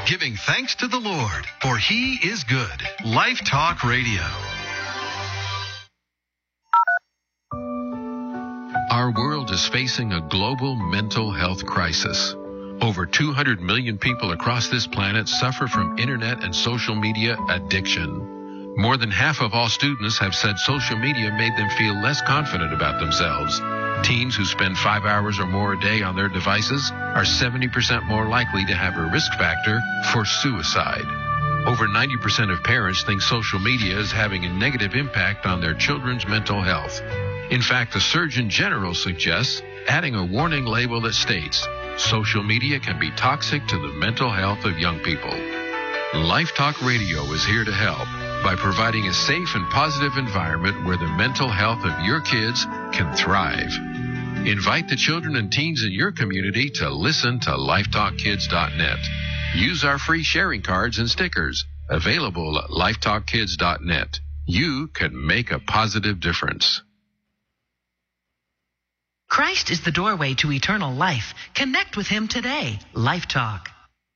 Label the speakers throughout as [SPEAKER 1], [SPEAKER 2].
[SPEAKER 1] giving thanks to the Lord, for He is good. Life Talk Radio. Our world is facing a global mental health crisis. Over 200 million people across this planet suffer from internet and social media addiction. More than half of all students have said social media made them feel less confident about themselves. Teens who spend 5 hours or more a day on their devices are 70% more likely to have a risk factor for suicide. Over 90% of parents think social media is having a negative impact on their children's mental health. In fact, the Surgeon General suggests adding a warning label that states, social media can be toxic to the mental health of young people. Life Talk Radio is here to help by providing a safe and positive environment where the mental health of your kids can thrive. Invite the children and teens in your community to listen to lifetalkkids.net. Use our free sharing cards and stickers available at lifetalkkids.net. You can make a positive difference.
[SPEAKER 2] Christ is the doorway to eternal life. Connect with Him today. Life Talk.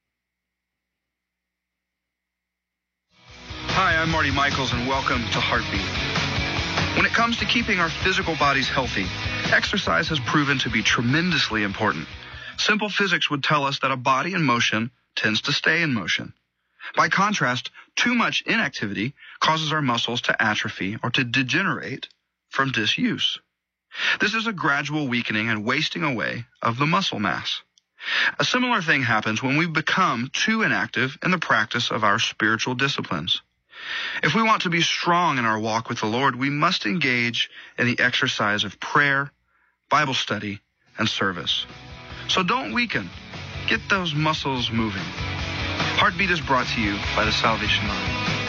[SPEAKER 3] Hi, I'm Marty Michaels, and welcome to Heartbeat. When it comes to keeping our physical bodies healthy, exercise has proven to be tremendously important. Simple physics would tell us that a body in motion tends to stay in motion. By contrast, too much inactivity causes our muscles to atrophy or to degenerate from disuse. This is a gradual weakening and wasting away of the muscle mass. A similar thing happens when we become too inactive in the practice of our spiritual disciplines. If we want to be strong in our walk with the Lord, we must engage in the exercise of prayer, Bible study, and service. So don't weaken. Get those muscles moving. Heartbeat is brought to you by the Salvation Army.